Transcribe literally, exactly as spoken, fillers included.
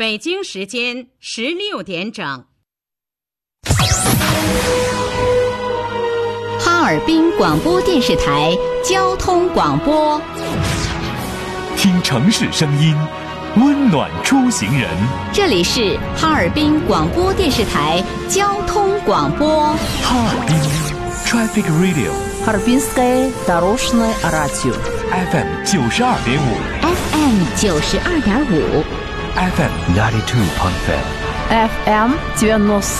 北京时间十六点整。 哈尔滨广播电视台交通广播， 听城市声音，温暖出行人。 这里是哈尔滨广播电视台交通广播。 哈尔滨 Traffic Radio， Харбинское дорожное радио F M 九十二点五 F M 九十二点五 F M ninety two point five F M девяносто